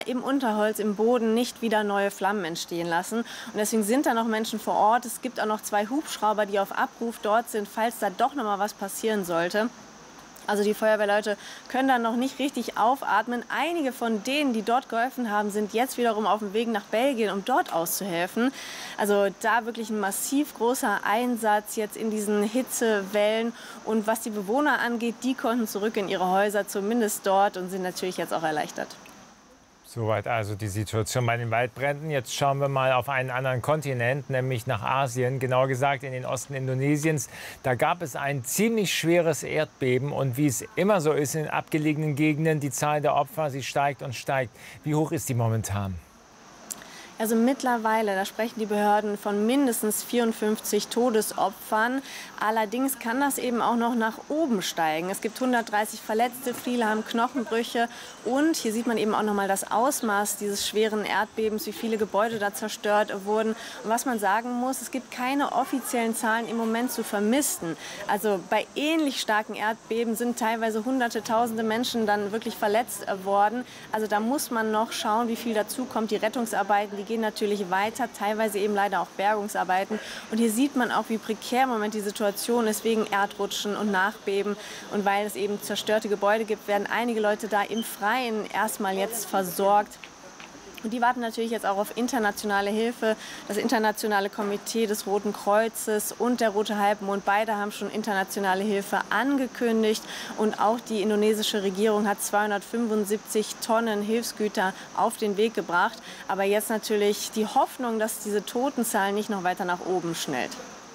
im Unterholz, im Boden nicht wieder neue Flammen entstehen lassen. Und deswegen sind da noch Menschen vor Ort. Es gibt auch noch 2 Hubschrauber, die auf Abruf dort sind, falls da doch noch mal was passieren sollte. Also die Feuerwehrleute können da noch nicht richtig aufatmen. Einige von denen, die dort geholfen haben, sind jetzt wiederum auf dem Weg nach Belgien, um dort auszuhelfen. Also da wirklich ein massiv großer Einsatz jetzt in diesen Hitzewellen. Und was die Bewohner angeht, die konnten zurück in ihre Häuser, zumindest dort, und sind natürlich jetzt auch erleichtert. Soweit also die Situation bei den Waldbränden. Jetzt schauen wir mal auf einen anderen Kontinent, nämlich nach Asien, genauer gesagt in den Osten Indonesiens. Da gab es ein ziemlich schweres Erdbeben und wie es immer so ist in abgelegenen Gegenden, die Zahl der Opfer, sie steigt und steigt. Wie hoch ist die momentan? Also mittlerweile, da sprechen die Behörden von mindestens 54 Todesopfern. Allerdings kann das eben auch noch nach oben steigen. Es gibt 130 Verletzte, viele haben Knochenbrüche. Und hier sieht man eben auch noch mal das Ausmaß dieses schweren Erdbebens, wie viele Gebäude da zerstört wurden. Und was man sagen muss, es gibt keine offiziellen Zahlen im Moment zu Vermissten. Also bei ähnlich starken Erdbeben sind teilweise Hunderte, Tausende Menschen dann wirklich verletzt worden. Also da muss man noch schauen, wie viel dazu kommt. Die Rettungsarbeiten, die gehen natürlich weiter, teilweise eben leider auch Bergungsarbeiten. Und hier sieht man auch, wie prekär im Moment die Situation ist wegen Erdrutschen und Nachbeben. Und weil es eben zerstörte Gebäude gibt, werden einige Leute da im Freien erstmal jetzt versorgt. Und die warten natürlich jetzt auch auf internationale Hilfe. Das internationale Komitee des Roten Kreuzes und der Rote Halbmond, beide haben schon internationale Hilfe angekündigt. Und auch die indonesische Regierung hat 275 Tonnen Hilfsgüter auf den Weg gebracht. Aber jetzt natürlich die Hoffnung, dass diese Totenzahl nicht noch weiter nach oben schnellt.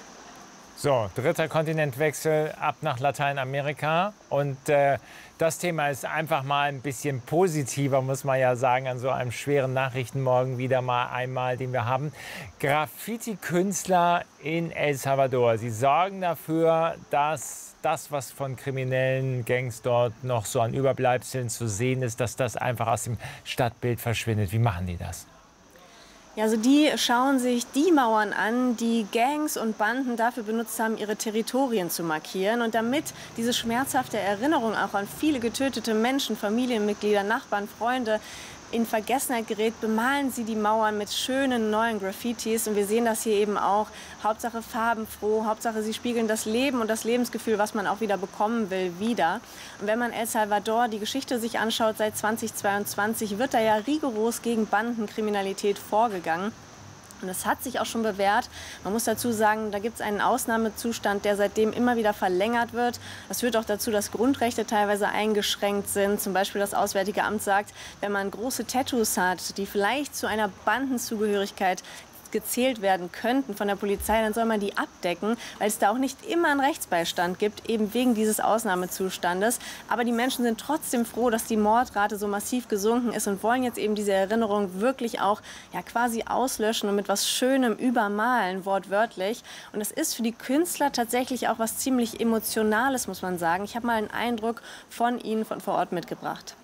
So, dritter Kontinentwechsel ab nach Lateinamerika. Und das Thema ist einfach mal ein bisschen positiver, muss man ja sagen, an so einem schweren Nachrichtenmorgen wieder mal einmal, den wir haben. Graffiti-Künstler in El Salvador. Sie sorgen dafür, dass das, was von kriminellen Gangs dort noch so an Überbleibseln zu sehen ist, dass das einfach aus dem Stadtbild verschwindet. Wie machen die das? Ja, also die schauen sich die Mauern an, die Gangs und Banden dafür benutzt haben, ihre Territorien zu markieren. Und damit diese schmerzhafte Erinnerung auch an viele getötete Menschen, Familienmitglieder, Nachbarn, Freunde in Vergessenheit gerät, bemalen sie die Mauern mit schönen neuen Graffitis. Und wir sehen das hier eben auch. Hauptsache farbenfroh, Hauptsache sie spiegeln das Leben und das Lebensgefühl, was man auch wieder bekommen will, wider. Und wenn man El Salvador, die Geschichte sich anschaut, seit 2022 wird da ja rigoros gegen Bandenkriminalität vorgegangen. Und es hat sich auch schon bewährt. Man muss dazu sagen, da gibt es einen Ausnahmezustand, der seitdem immer wieder verlängert wird. Das führt auch dazu, dass Grundrechte teilweise eingeschränkt sind. Zum Beispiel das Auswärtige Amt sagt, wenn man große Tattoos hat, die vielleicht zu einer Bandenzugehörigkeit gezählt werden könnten von der Polizei, dann soll man die abdecken, weil es da auch nicht immer einen Rechtsbeistand gibt, eben wegen dieses Ausnahmezustandes. Aber die Menschen sind trotzdem froh, dass die Mordrate so massiv gesunken ist und wollen jetzt eben diese Erinnerung wirklich auch ja, quasi auslöschen und mit was Schönem übermalen, wortwörtlich. Und es ist für die Künstler tatsächlich auch was ziemlich Emotionales, muss man sagen. Ich habe mal einen Eindruck von ihnen von vor Ort mitgebracht.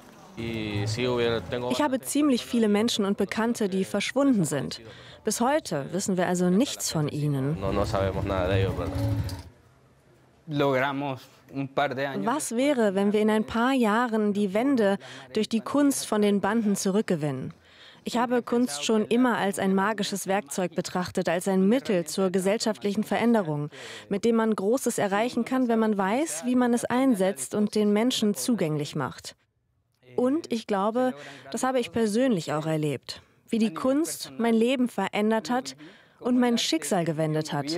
Ich habe ziemlich viele Menschen und Bekannte, die verschwunden sind. Bis heute wissen wir also nichts von ihnen. Was wäre, wenn wir in ein paar Jahren die Wende durch die Kunst von den Banden zurückgewinnen? Ich habe Kunst schon immer als ein magisches Werkzeug betrachtet, als ein Mittel zur gesellschaftlichen Veränderung, mit dem man Großes erreichen kann, wenn man weiß, wie man es einsetzt und den Menschen zugänglich macht. Und ich glaube, das habe ich persönlich auch erlebt, wie die Kunst mein Leben verändert hat und mein Schicksal gewendet hat.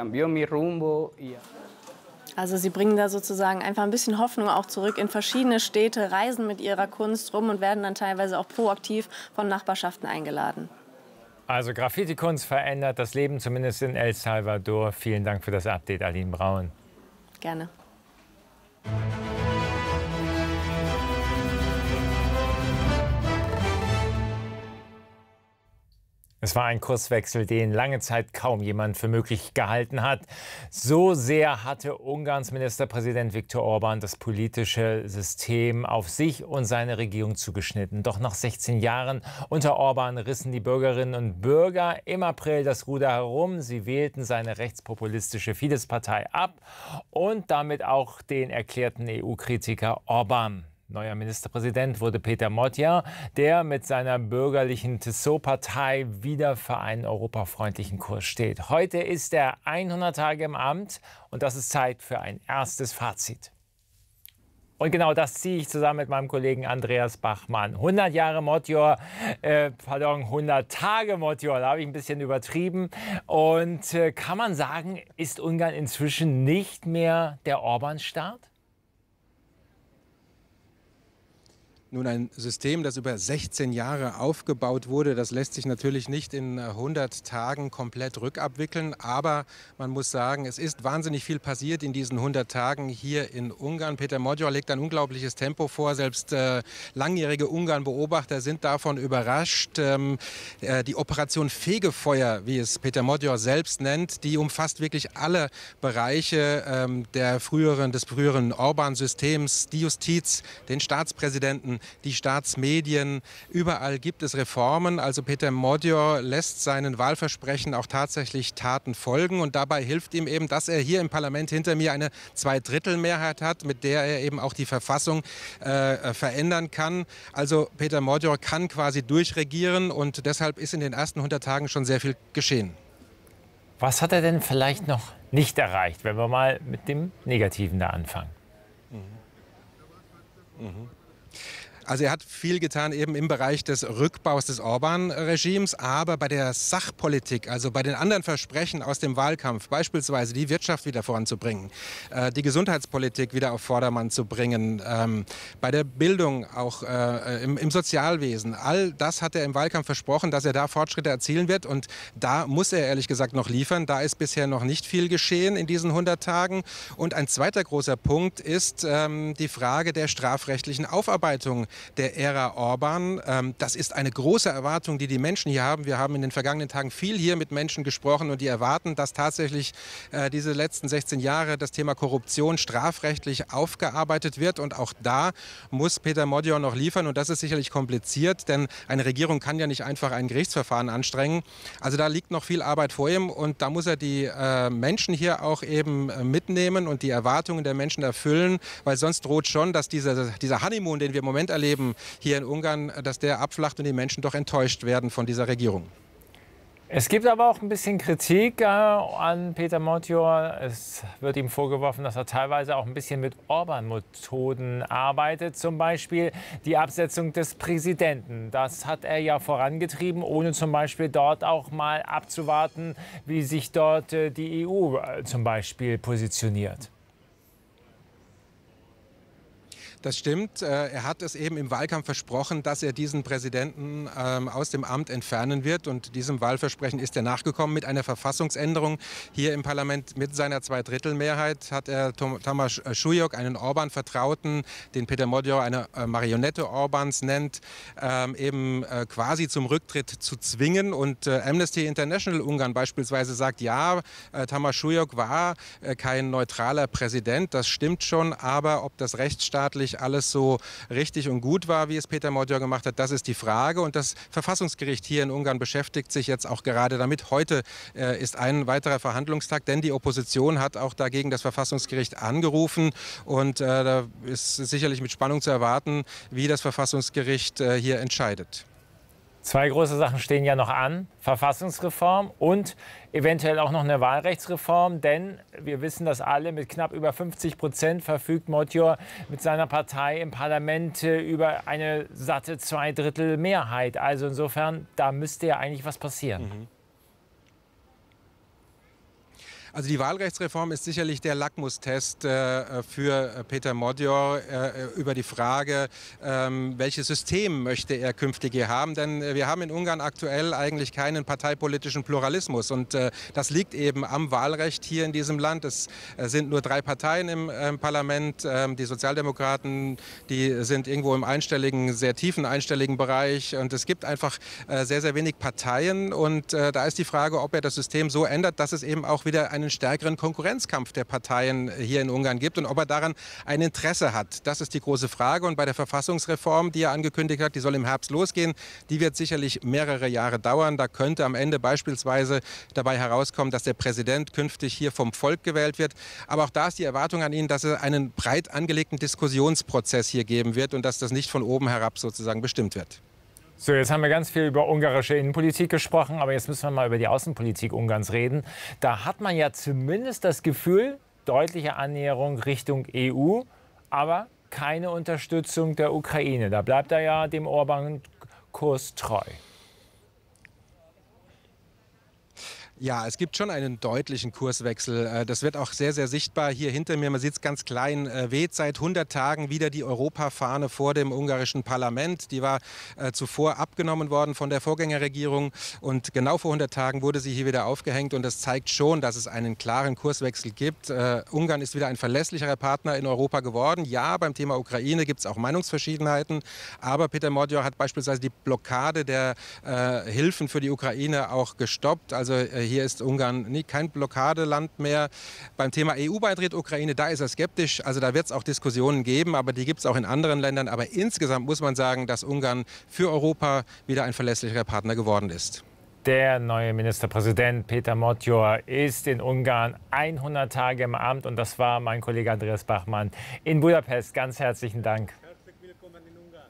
Also sie bringen da sozusagen einfach ein bisschen Hoffnung auch zurück in verschiedene Städte, reisen mit ihrer Kunst rum und werden dann teilweise auch proaktiv von Nachbarschaften eingeladen. Also Graffiti-Kunst verändert das Leben, zumindest in El Salvador. Vielen Dank für das Update, Aline Braun. Gerne. Es war ein Kurswechsel, den lange Zeit kaum jemand für möglich gehalten hat. So sehr hatte Ungarns Ministerpräsident Viktor Orbán das politische System auf sich und seine Regierung zugeschnitten. Doch nach 16 Jahren unter Orbán rissen die Bürgerinnen und Bürger im April das Ruder herum. Sie wählten seine rechtspopulistische Fidesz-Partei ab und damit auch den erklärten EU-Kritiker Orbán. Neuer Ministerpräsident wurde Peter Modja, der mit seiner bürgerlichen TSO-Partei wieder für einen europafreundlichen Kurs steht. Heute ist er 100 Tage im Amt und das ist Zeit für ein erstes Fazit. Und genau das ziehe ich zusammen mit meinem Kollegen Andreas Bachmann. 100 Jahre Modja, 100 Tage Modja, da habe ich ein bisschen übertrieben. Und kann man sagen, ist Ungarn inzwischen nicht mehr der Orban-Staat? Nun, ein System, das über 16 Jahre aufgebaut wurde, das lässt sich natürlich nicht in 100 Tagen komplett rückabwickeln. Aber man muss sagen, es ist wahnsinnig viel passiert in diesen 100 Tagen hier in Ungarn. Peter Modja legt ein unglaubliches Tempo vor. Selbst langjährige Ungarn-Beobachter sind davon überrascht. Die Operation Fegefeuer, wie es Peter Modja selbst nennt, die umfasst wirklich alle Bereiche des früheren Orban-Systems, die Justiz, den Staatspräsidenten, die Staatsmedien. Überall gibt es Reformen. Also Peter Modja lässt seinen Wahlversprechen auch tatsächlich Taten folgen. Und dabei hilft ihm eben, dass er hier im Parlament hinter mir eine Zweidrittelmehrheit hat, mit der er eben auch die Verfassung verändern kann. Also Peter Modja kann quasi durchregieren und deshalb ist in den ersten 100 Tagen schon sehr viel geschehen. Was hat er denn vielleicht noch nicht erreicht, wenn wir mal mit dem Negativen da anfangen? Also er hat viel getan eben im Bereich des Rückbaus des Orban-Regimes, aber bei der Sachpolitik, also bei den anderen Versprechen aus dem Wahlkampf, beispielsweise die Wirtschaft wieder voranzubringen, die Gesundheitspolitik wieder auf Vordermann zu bringen, bei der Bildung, auch im Sozialwesen, all das hat er im Wahlkampf versprochen, dass er da Fortschritte erzielen wird und da muss er ehrlich gesagt noch liefern. Da ist bisher noch nicht viel geschehen in diesen 100 Tagen. Und ein zweiter großer Punkt ist die Frage der strafrechtlichen Aufarbeitung der Ära Orban. Das ist eine große Erwartung, die die Menschen hier haben. Wir haben in den vergangenen Tagen viel hier mit Menschen gesprochen und die erwarten, dass tatsächlich diese letzten 16 Jahre das Thema Korruption strafrechtlich aufgearbeitet wird. Und auch da muss Peter Modja noch liefern und das ist sicherlich kompliziert, denn eine Regierung kann ja nicht einfach ein Gerichtsverfahren anstrengen. Also da liegt noch viel Arbeit vor ihm und da muss er die Menschen hier auch eben mitnehmen und die Erwartungen der Menschen erfüllen, weil sonst droht schon, dass dieser Honeymoon, den wir im Moment erleben, hier in Ungarn, dass der abflacht und die Menschen doch enttäuscht werden von dieser Regierung. Es gibt aber auch ein bisschen Kritik an Peter Modja. Es wird ihm vorgeworfen, dass er teilweise auch ein bisschen mit Orban-Methoden arbeitet. Zum Beispiel die Absetzung des Präsidenten. Das hat er ja vorangetrieben, ohne zum Beispiel dort auch mal abzuwarten, wie sich dort die EU zum Beispiel positioniert. Das stimmt. Er hat es eben im Wahlkampf versprochen, dass er diesen Präsidenten aus dem Amt entfernen wird. Und diesem Wahlversprechen ist er nachgekommen mit einer Verfassungsänderung. Hier im Parlament mit seiner Zweidrittelmehrheit hat er Tamás Súlyog, einen Orban-Vertrauten, den Peter Modja eine Marionette Orbans nennt, eben quasi zum Rücktritt zu zwingen. Und Amnesty International Ungarn beispielsweise sagt, ja, Tamás Súlyog war kein neutraler Präsident, das stimmt schon, aber ob das rechtsstaatlich alles so richtig und gut war, wie es Peter Modja gemacht hat, das ist die Frage. Und das Verfassungsgericht hier in Ungarn beschäftigt sich jetzt auch gerade damit. Heute ist ein weiterer Verhandlungstag, denn die Opposition hat auch dagegen das Verfassungsgericht angerufen. Und da ist sicherlich mit Spannung zu erwarten, wie das Verfassungsgericht hier entscheidet. Zwei große Sachen stehen ja noch an, Verfassungsreform und eventuell auch noch eine Wahlrechtsreform, denn wir wissen das alle, mit knapp über 50% verfügt Modja mit seiner Partei im Parlament über eine satte Zweidrittelmehrheit. Also insofern, da müsste ja eigentlich was passieren. Also die Wahlrechtsreform ist sicherlich der Lackmustest für Peter Modja über die Frage, welches System möchte er künftig hier haben. Denn wir haben in Ungarn aktuell eigentlich keinen parteipolitischen Pluralismus. Und das liegt eben am Wahlrecht hier in diesem Land. Es sind nur 3 Parteien im Parlament. Die Sozialdemokraten, die sind irgendwo im sehr tiefen einstelligen Bereich. Und es gibt einfach sehr, sehr wenig Parteien. Und da ist die Frage, ob er das System so ändert, dass es eben auch wieder einen einen stärkeren Konkurrenzkampf der Parteien hier in Ungarn gibt und ob er daran ein Interesse hat. Das ist die große Frage. Und bei der Verfassungsreform, die er angekündigt hat, die soll im Herbst losgehen, die wird sicherlich mehrere Jahre dauern. Da könnte am Ende beispielsweise dabei herauskommen, dass der Präsident künftig hier vom Volk gewählt wird. Aber auch da ist die Erwartung an ihn, dass es einen breit angelegten Diskussionsprozess hier geben wird und dass das nicht von oben herab sozusagen bestimmt wird. So, jetzt haben wir ganz viel über ungarische Innenpolitik gesprochen, aber jetzt müssen wir mal über die Außenpolitik Ungarns reden. Da hat man ja zumindest das Gefühl, deutliche Annäherung Richtung EU, aber keine Unterstützung der Ukraine. Da bleibt er ja dem Orban-Kurs treu. Ja, es gibt schon einen deutlichen Kurswechsel. Das wird auch sehr, sehr sichtbar hier hinter mir. Man sieht es ganz klein, weht seit 100 Tagen wieder die Europafahne vor dem ungarischen Parlament. Die war zuvor abgenommen worden von der Vorgängerregierung und genau vor 100 Tagen wurde sie hier wieder aufgehängt und das zeigt schon, dass es einen klaren Kurswechsel gibt. Ungarn ist wieder ein verlässlicherer Partner in Europa geworden. Ja, beim Thema Ukraine gibt es auch Meinungsverschiedenheiten, aber Peter Magyar hat beispielsweise die Blockade der Hilfen für die Ukraine auch gestoppt. Also hier ist Ungarn kein Blockadeland mehr. Beim Thema EU-Beitritt Ukraine, da ist er skeptisch. Also da wird es auch Diskussionen geben, aber die gibt es auch in anderen Ländern. Aber insgesamt muss man sagen, dass Ungarn für Europa wieder ein verlässlicher Partner geworden ist. Der neue Ministerpräsident Peter Magyar ist in Ungarn 100 Tage im Amt. Und das war mein Kollege Andreas Bachmann in Budapest. Ganz herzlichen Dank. Herzlich willkommen in Ungarn.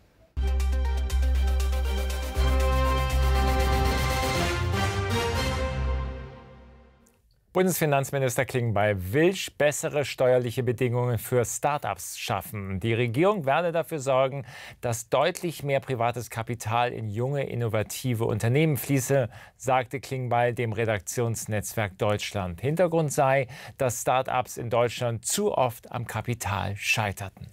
Bundesfinanzminister Klingbeil will bessere steuerliche Bedingungen für Start-ups schaffen. Die Regierung werde dafür sorgen, dass deutlich mehr privates Kapital in junge, innovative Unternehmen fließe, sagte Klingbeil dem Redaktionsnetzwerk Deutschland. Hintergrund sei, dass Start-ups in Deutschland zu oft am Kapital scheiterten.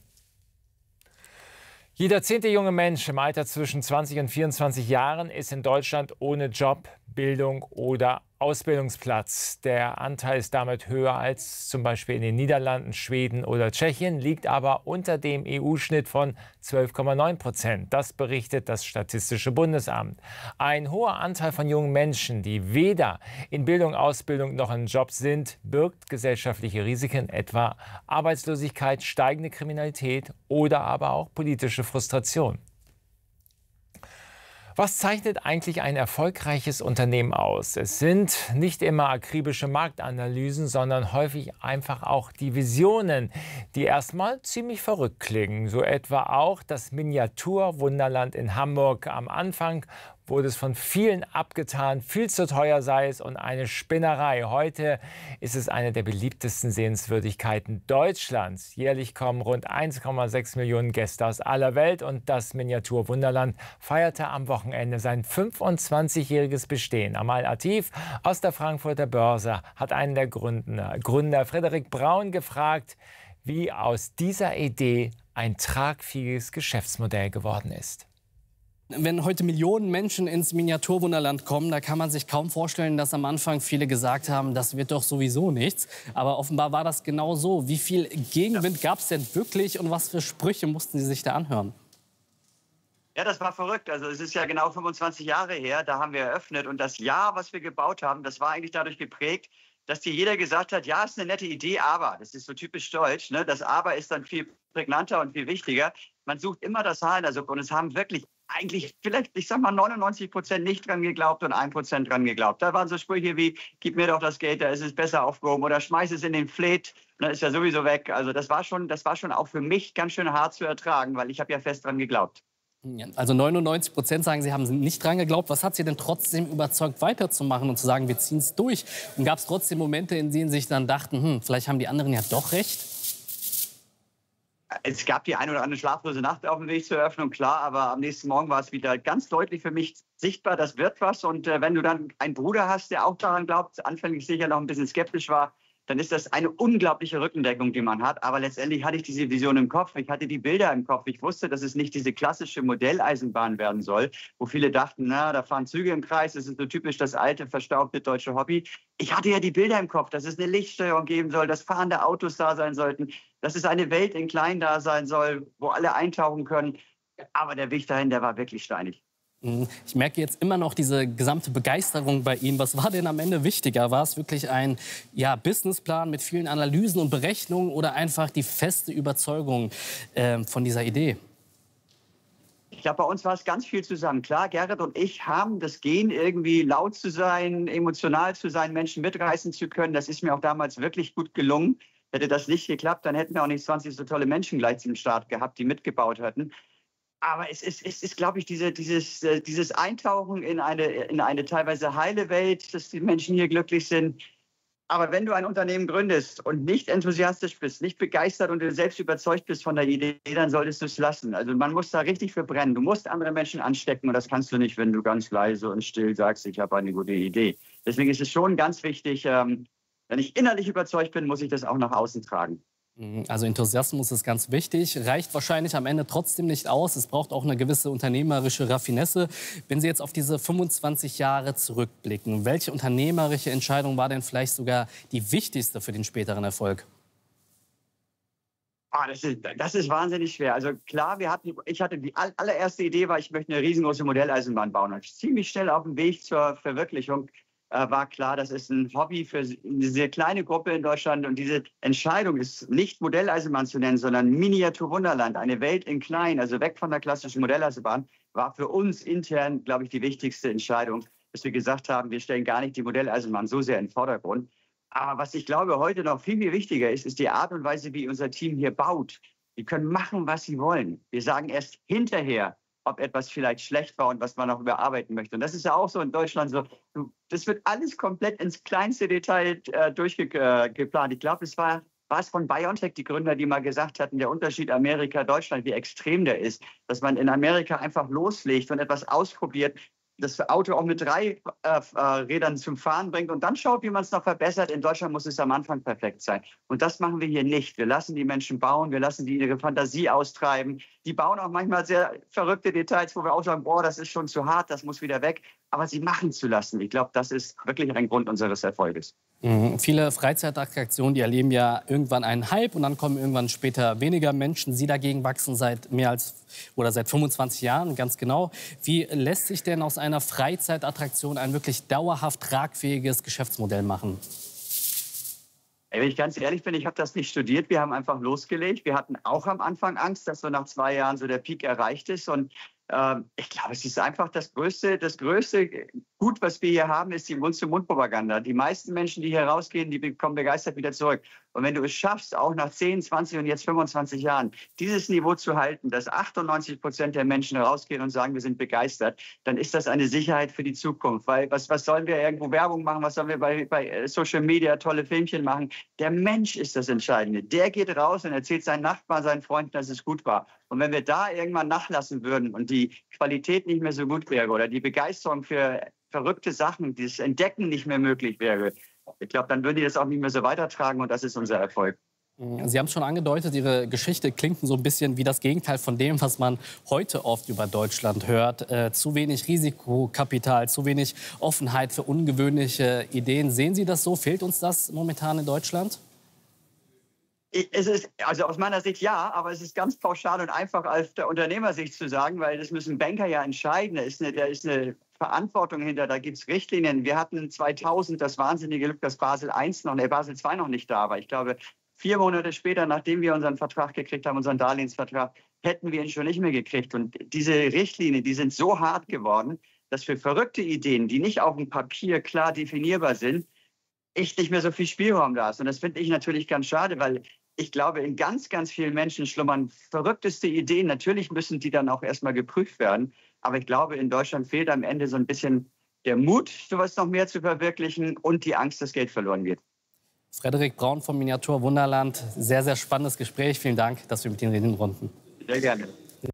Jeder 10. junge Mensch im Alter zwischen 20 und 24 Jahren ist in Deutschland ohne Job, Bildung oder Ausbildungsplatz. Der Anteil ist damit höher als zum Beispiel in den Niederlanden, Schweden oder Tschechien, liegt aber unter dem EU-Schnitt von 12,9%. Das berichtet das Statistische Bundesamt. Ein hoher Anteil von jungen Menschen, die weder in Bildung, Ausbildung noch in Jobs sind, birgt gesellschaftliche Risiken, etwa Arbeitslosigkeit, steigende Kriminalität oder aber auch politische Frustration. Was zeichnet eigentlich ein erfolgreiches Unternehmen aus? Es sind nicht immer akribische Marktanalysen, sondern häufig einfach auch die Visionen, die erstmal ziemlich verrückt klingen. So etwa auch das Miniaturwunderland in Hamburg. Am Anfang wurde es von vielen abgetan, viel zu teuer sei es und eine Spinnerei. Heute ist es eine der beliebtesten Sehenswürdigkeiten Deutschlands. Jährlich kommen rund 1,6 Millionen Gäste aus aller Welt und das Miniaturwunderland feierte am Wochenende sein 25-jähriges Bestehen. Amal Atif aus der Frankfurter Börse hat einen der Gründer Frederik Braun gefragt, wie aus dieser Idee ein tragfähiges Geschäftsmodell geworden ist. Wenn heute Millionen Menschen ins Miniaturwunderland kommen, da kann man sich kaum vorstellen, dass am Anfang viele gesagt haben, das wird doch sowieso nichts. Aber offenbar war das genau so. Wie viel Gegenwind gab es denn wirklich und was für Sprüche mussten Sie sich da anhören? Ja, das war verrückt. Also es ist ja genau 25 Jahre her, da haben wir eröffnet. Und das Jahr, was wir gebaut haben, das war eigentlich dadurch geprägt, dass dir jeder gesagt hat, ja, ist eine nette Idee, aber, das ist so typisch deutsch, ne? Das Aber ist dann viel prägnanter und viel wichtiger. Man sucht immer das Haar in der Suppe und es haben wirklich eigentlich vielleicht, ich sag mal, 99% nicht dran geglaubt und 1% dran geglaubt. Da waren so Sprüche wie, gib mir doch das Geld, da ist es besser aufgehoben oder schmeiß es in den Fleet, dann ist ja sowieso weg. Also das war schon auch für mich ganz schön hart zu ertragen, weil ich habe ja fest dran geglaubt. Also 99% sagen, Sie haben nicht dran geglaubt. Was hat Sie denn trotzdem überzeugt, weiterzumachen und zu sagen, wir ziehen es durch? Und gab es trotzdem Momente, in denen Sie sich dann dachten, vielleicht haben die anderen ja doch recht? Es gab die eine oder andere schlaflose Nacht auf dem Weg zur Eröffnung, klar, aber am nächsten Morgen war es wieder ganz deutlich für mich sichtbar, das wird was. Und wenn du dann einen Bruder hast, der auch daran glaubt, anfänglich sicher noch ein bisschen skeptisch war, dann ist das eine unglaubliche Rückendeckung, die man hat. Aber letztendlich hatte ich diese Vision im Kopf, ich hatte die Bilder im Kopf. Ich wusste, dass es nicht diese klassische Modelleisenbahn werden soll, wo viele dachten, na, da fahren Züge im Kreis, das ist so typisch das alte, verstaubte deutsche Hobby. Ich hatte ja die Bilder im Kopf, dass es eine Lichtsteuerung geben soll, dass fahrende Autos da sein sollten, dass es eine Welt in klein da sein soll, wo alle eintauchen können. Aber der Weg dahin, der war wirklich steinig. Ich merke jetzt immer noch diese gesamte Begeisterung bei Ihnen. Was war denn am Ende wichtiger? War es wirklich ein Businessplan mit vielen Analysen und Berechnungen oder einfach die feste Überzeugung von dieser Idee? Ich glaube, bei uns war es ganz viel zusammen. Klar, Gerrit und ich haben das Gen, irgendwie laut zu sein, emotional zu sein, Menschen mitreißen zu können. Das ist mir auch damals wirklich gut gelungen. Hätte das nicht geklappt, dann hätten wir auch nicht 20 so tolle Menschen gleich zum Start gehabt, die mitgebaut hätten. Aber es ist, glaube ich, dieses Eintauchen in eine teilweise heile Welt, dass die Menschen hier glücklich sind. Aber wenn du ein Unternehmen gründest und nicht enthusiastisch bist, nicht begeistert und du selbst überzeugt bist von der Idee, dann solltest du es lassen. Also man muss da richtig für brennen. Du musst andere Menschen anstecken und das kannst du nicht, wenn du ganz leise und still sagst, ich habe eine gute Idee. Deswegen ist es schon ganz wichtig, wenn ich innerlich überzeugt bin, muss ich das auch nach außen tragen. Also Enthusiasmus ist ganz wichtig, reicht wahrscheinlich am Ende trotzdem nicht aus. Es braucht auch eine gewisse unternehmerische Raffinesse. Wenn Sie jetzt auf diese 25 Jahre zurückblicken, welche unternehmerische Entscheidung war denn vielleicht sogar die wichtigste für den späteren Erfolg? Das ist wahnsinnig schwer. Also klar, ich hatte die allererste Idee, ich möchte eine riesengroße Modelleisenbahn bauen. Und ziemlich schnell auf dem Weg zur Verwirklichung war klar, das ist ein Hobby für eine sehr kleine Gruppe in Deutschland. Und diese Entscheidung ist nicht Modelleisenbahn zu nennen, sondern Miniaturwunderland, eine Welt in klein, also weg von der klassischen Modelleisenbahn, war für uns intern, glaube ich, die wichtigste Entscheidung, dass wir gesagt haben, wir stellen gar nicht die Modelleisenbahn so sehr in den Vordergrund. Aber was ich glaube, heute noch viel, viel wichtiger ist die Art und Weise, wie unser Team hier baut. Die können machen, was sie wollen. Wir sagen erst hinterher, ob etwas vielleicht schlecht war und was man noch überarbeiten möchte. Und das ist ja auch so in Deutschland so. Das wird alles komplett ins kleinste Detail durchgeplant. Ich glaube, es war es von BioNTech, die Gründer, die mal gesagt hatten, der Unterschied Amerika-Deutschland, wie extrem der ist, dass man in Amerika einfach loslegt und etwas ausprobiert, das Auto auch mit 3 Rädern zum Fahren bringt und dann schaut, wie man es noch verbessert. In Deutschland muss es am Anfang perfekt sein. Und das machen wir hier nicht. Wir lassen die Menschen bauen, wir lassen die ihre Fantasie austreiben. Die bauen auch manchmal sehr verrückte Details, wo wir auch sagen, boah, das ist schon zu hart, das muss wieder weg. Aber sie machen zu lassen, ich glaube, das ist wirklich ein Grund unseres Erfolges. Viele Freizeitattraktionen, die erleben ja irgendwann einen Hype und dann kommen irgendwann später weniger Menschen. Sie dagegen wachsen seit seit 25 Jahren, ganz genau. Wie lässt sich denn aus einer Freizeitattraktion ein wirklich dauerhaft tragfähiges Geschäftsmodell machen? Wenn ich ganz ehrlich bin, ich habe das nicht studiert. Wir haben einfach losgelegt. Wir hatten auch am Anfang Angst, dass so nach 2 Jahren so der Peak erreicht ist. Und ich glaube, es ist einfach das größte Gut, was wir hier haben, ist die Mund-zu-Mund-Propaganda. Die meisten Menschen, die hier rausgehen, die kommen begeistert wieder zurück. Und wenn du es schaffst, auch nach 10, 20 und jetzt 25 Jahren, dieses Niveau zu halten, dass 98% der Menschen rausgehen und sagen, wir sind begeistert, dann ist das eine Sicherheit für die Zukunft. Weil was sollen wir irgendwo Werbung machen? Was sollen wir bei Social Media tolle Filmchen machen? Der Mensch ist das Entscheidende. Der geht raus und erzählt seinen Nachbarn, seinen Freunden, dass es gut war. Und wenn wir da irgendwann nachlassen würden und die Qualität nicht mehr so gut wäre oder die Begeisterung für verrückte Sachen, dieses Entdecken nicht mehr möglich wäre, ich glaube, dann würden die das auch nicht mehr so weitertragen und das ist unser Erfolg. Sie haben es schon angedeutet, Ihre Geschichte klingt so ein bisschen wie das Gegenteil von dem, was man heute oft über Deutschland hört. Zu wenig Risikokapital, zu wenig Offenheit für ungewöhnliche Ideen. Sehen Sie das so? Fehlt uns das momentan in Deutschland? Es ist, also aus meiner Sicht ja, aber es ist ganz pauschal und einfach aus der Unternehmersicht zu sagen, weil das müssen Banker ja entscheiden. Da ist eine Verantwortung hinter, da gibt es Richtlinien. Wir hatten 2000 das wahnsinnige Glück, dass Basel II noch nicht da war. Ich glaube, 4 Monate später, nachdem wir unseren Vertrag gekriegt haben, unseren Darlehensvertrag, hätten wir ihn schon nicht mehr gekriegt. Und diese Richtlinien, die sind so hart geworden, dass für verrückte Ideen, die nicht auf dem Papier klar definierbar sind, echt nicht mehr so viel Spielraum da ist. Und das finde ich natürlich ganz schade, weil ich glaube, in ganz, ganz vielen Menschen schlummern verrückteste Ideen. Natürlich müssen die dann auch erstmal geprüft werden. Aber ich glaube, in Deutschland fehlt am Ende so ein bisschen der Mut, sowas noch mehr zu verwirklichen und die Angst, dass Geld verloren geht. Frederik Braun vom Miniatur Wunderland. Sehr, sehr spannendes Gespräch. Vielen Dank, dass wir mit Ihnen reden konnten. Sehr gerne.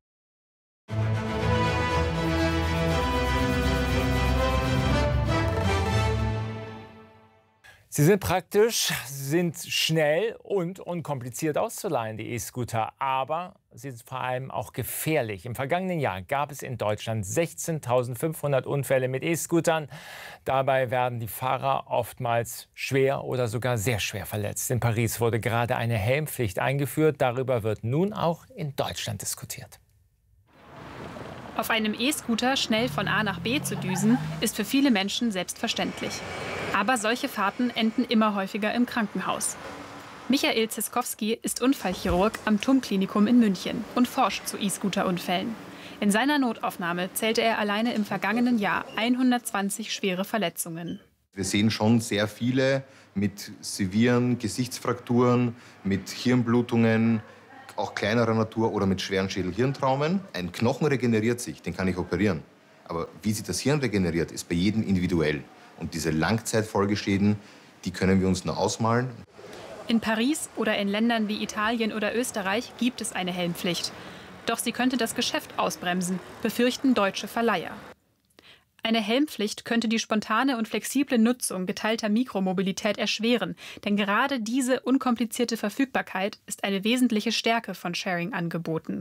Sie sind praktisch, sind schnell und unkompliziert auszuleihen, die E-Scooter. Aber sie sind vor allem auch gefährlich. Im vergangenen Jahr gab es in Deutschland 16.500 Unfälle mit E-Scootern. Dabei werden die Fahrer oftmals schwer oder sogar sehr schwer verletzt. In Paris wurde gerade eine Helmpflicht eingeführt. Darüber wird nun auch in Deutschland diskutiert. Auf einem E-Scooter schnell von A nach B zu düsen, ist für viele Menschen selbstverständlich. Aber solche Fahrten enden immer häufiger im Krankenhaus. Michael Ziskowski ist Unfallchirurg am TUM-Klinikum in München und forscht zu E-Scooter-Unfällen. In seiner Notaufnahme zählte er alleine im vergangenen Jahr 120 schwere Verletzungen. Wir sehen schon sehr viele mit sevieren Gesichtsfrakturen, mit Hirnblutungen, auch kleinerer Natur oder mit schweren Schädel-Hirntraumen. Ein Knochen regeneriert sich, den kann ich operieren. Aber wie sich das Hirn regeneriert, ist bei jedem individuell. Und diese Langzeitfolgeschäden, die können wir uns nur ausmalen. In Paris oder in Ländern wie Italien oder Österreich gibt es eine Helmpflicht. Doch sie könnte das Geschäft ausbremsen, befürchten deutsche Verleiher. Eine Helmpflicht könnte die spontane und flexible Nutzung geteilter Mikromobilität erschweren, denn gerade diese unkomplizierte Verfügbarkeit ist eine wesentliche Stärke von Sharing-Angeboten.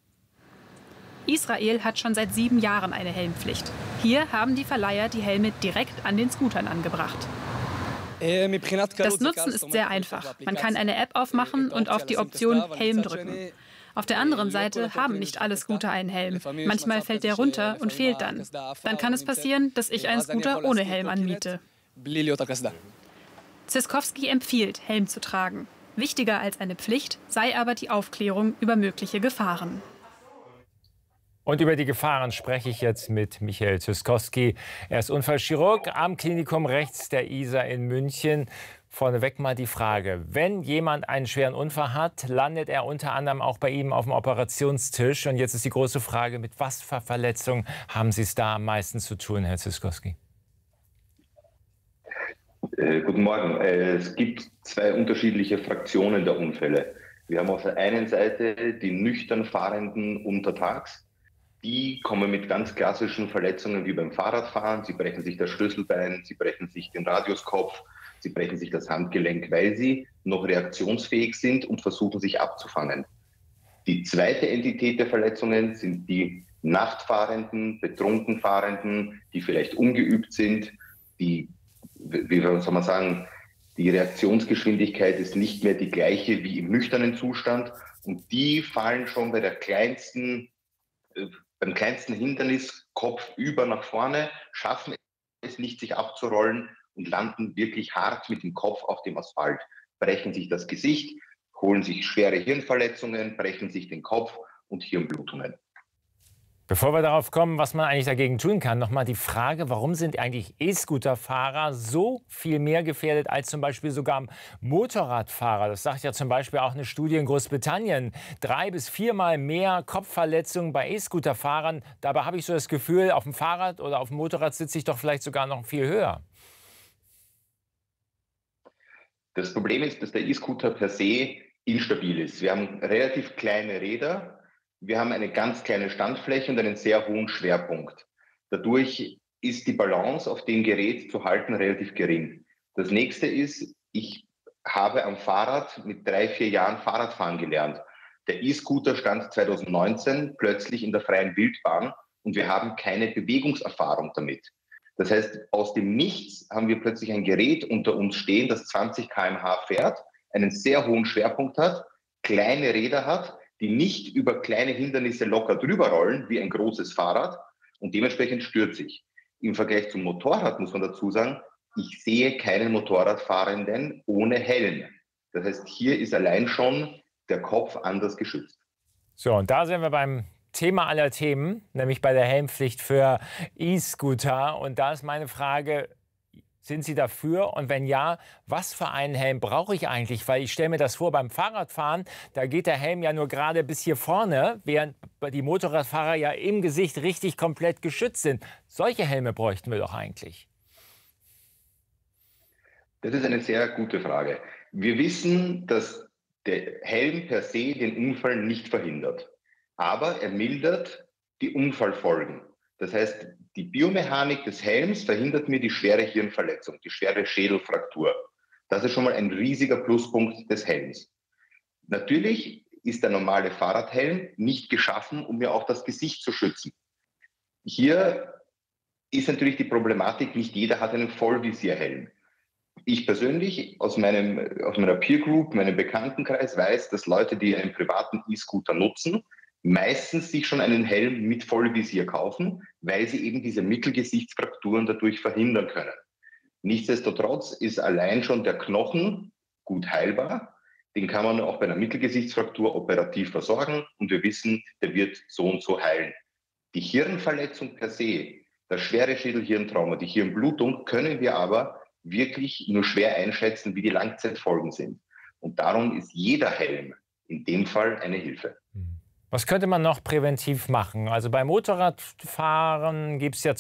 Israel hat schon seit 7 Jahren eine Helmpflicht. Hier haben die Verleiher die Helme direkt an den Scootern angebracht. Das Nutzen ist sehr einfach. Man kann eine App aufmachen und auf die Option Helm drücken. Auf der anderen Seite haben nicht alle Scooter einen Helm. Manchmal fällt der runter und fehlt dann. Dann kann es passieren, dass ich einen Scooter ohne Helm anmiete. Ziskowski empfiehlt, Helm zu tragen. Wichtiger als eine Pflicht sei aber die Aufklärung über mögliche Gefahren. Und über die Gefahren spreche ich jetzt mit Michael Ziskowski. Er ist Unfallchirurg am Klinikum rechts der Isar in München. Vorneweg mal die Frage, wenn jemand einen schweren Unfall hat, landet er unter anderem auch bei ihm auf dem Operationstisch. Und jetzt ist die große Frage, mit was für Verletzungen haben Sie es da am meisten zu tun, Herr Ziskowski? Guten Morgen. Es gibt 2 unterschiedliche Fraktionen der Unfälle. Wir haben auf der einen Seite die nüchtern Fahrenden untertags. Die kommen mit ganz klassischen Verletzungen wie beim Fahrradfahren. Sie brechen sich das Schlüsselbein, sie brechen sich den Radiuskopf, sie brechen sich das Handgelenk, weil sie noch reaktionsfähig sind und versuchen, sich abzufangen. Die zweite Entität der Verletzungen sind die Nachtfahrenden, betrunken Fahrenden, die vielleicht ungeübt sind, die, wie soll man sagen, die Reaktionsgeschwindigkeit ist nicht mehr die gleiche wie im nüchternen Zustand und die fallen schon beim kleinsten Hindernis kopfüber nach vorne, schaffen es nicht, sich abzurollen und landen wirklich hart mit dem Kopf auf dem Asphalt, brechen sich das Gesicht, holen sich schwere Hirnverletzungen, brechen sich den Kopf und Hirnblutungen. Bevor wir darauf kommen, was man eigentlich dagegen tun kann, noch mal die Frage, warum sind eigentlich E-Scooter-Fahrer so viel mehr gefährdet als zum Beispiel sogar Motorradfahrer? Das sagt ja zum Beispiel auch eine Studie in Großbritannien. 3- bis 4-mal mehr Kopfverletzungen bei E-Scooter-Fahrern. Dabei habe ich so das Gefühl, auf dem Fahrrad oder auf dem Motorrad sitze ich doch vielleicht sogar noch viel höher. Das Problem ist, dass der E-Scooter per se instabil ist. Wir haben relativ kleine Räder. Wir haben eine ganz kleine Standfläche und einen sehr hohen Schwerpunkt. Dadurch ist die Balance auf dem Gerät zu halten relativ gering. Das nächste ist, ich habe am Fahrrad mit 3-4 Jahren Fahrradfahren gelernt. Der E-Scooter stand 2019 plötzlich in der freien Wildbahn und wir haben keine Bewegungserfahrung damit. Das heißt, aus dem Nichts haben wir plötzlich ein Gerät unter uns stehen, das 20 km/h fährt, einen sehr hohen Schwerpunkt hat, kleine Räder hat, die nicht über kleine Hindernisse locker drüber rollen, wie ein großes Fahrrad und dementsprechend stürze ich. Im Vergleich zum Motorrad muss man dazu sagen, ich sehe keinen Motorradfahrenden ohne Helm. Das heißt, hier ist allein schon der Kopf anders geschützt. So, und da sind wir beim Thema aller Themen, nämlich bei der Helmpflicht für E-Scooter. Und da ist meine Frage, sind Sie dafür? Und wenn ja, was für einen Helm brauche ich eigentlich? Weil ich stelle mir das vor, beim Fahrradfahren, da geht der Helm ja nur gerade bis hier vorne, während die Motorradfahrer ja im Gesicht richtig komplett geschützt sind. Solche Helme bräuchten wir doch eigentlich. Das ist eine sehr gute Frage. Wir wissen, dass der Helm per se den Unfall nicht verhindert, aber er mildert die Unfallfolgen. Das heißt, die Biomechanik des Helms verhindert mir die schwere Hirnverletzung, die schwere Schädelfraktur. Das ist schon mal ein riesiger Pluspunkt des Helms. Natürlich ist der normale Fahrradhelm nicht geschaffen, um mir auch das Gesicht zu schützen. Hier ist natürlich die Problematik, nicht jeder hat einen Vollvisierhelm. Ich persönlich aus meiner Peer Group, meinem Bekanntenkreis weiß, dass Leute, die einen privaten E-Scooter nutzen, meistens sich schon einen Helm mit Vollvisier kaufen, weil sie eben diese Mittelgesichtsfrakturen dadurch verhindern können. Nichtsdestotrotz ist allein schon der Knochen gut heilbar. Den kann man auch bei einer Mittelgesichtsfraktur operativ versorgen und wir wissen, der wird so und so heilen. Die Hirnverletzung per se, das schwere Schädelhirntrauma, die Hirnblutung, können wir aber wirklich nur schwer einschätzen, wie die Langzeitfolgen sind. Und darum ist jeder Helm in dem Fall eine Hilfe. Was könnte man noch präventiv machen? Also beim Motorradfahren gibt es ja